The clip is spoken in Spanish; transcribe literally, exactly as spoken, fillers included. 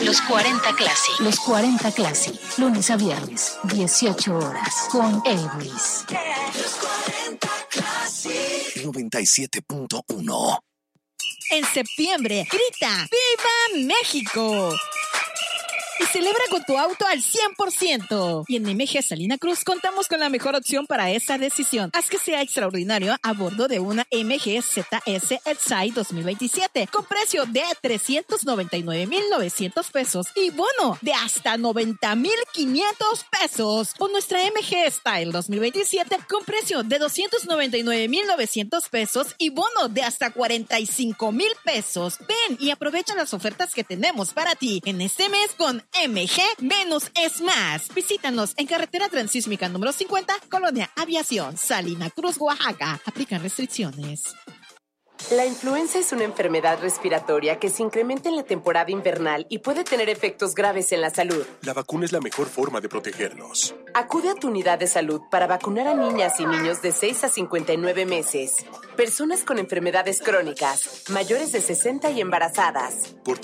Los cuarenta Classic. Los cuarenta Classic. Lunes a viernes, dieciocho horas. Con Elvis. Los cuarenta Classic. noventa y siete punto uno. En septiembre, grita ¡Viva México! Y celebra con tu auto al cien por ciento. Y en M G Salina Cruz contamos con la mejor opción para esta decisión. Haz que sea extraordinario a bordo de una M G Z S Excite dos mil veintisiete con precio de trescientos noventa y nueve mil novecientos pesos y bono de hasta noventa mil quinientos pesos. O nuestra M G Style dos mil veintisiete con precio de doscientos noventa y nueve mil novecientos pesos y bono de hasta cuarenta y cinco mil pesos. Ven y aprovecha las ofertas que tenemos para ti en este mes con M G menos es más. Visítanos en carretera transísmica número cincuenta, Colonia Aviación, Salina Cruz, Oaxaca. Aplican restricciones. La influenza es una enfermedad respiratoria que se incrementa en la temporada invernal y puede tener efectos graves en la salud. La vacuna es la mejor forma de protegernos. Acude a tu unidad de salud para vacunar a niñas y niños de seis a cincuenta y nueve meses, personas con enfermedades crónicas, mayores de sesenta y embarazadas. Por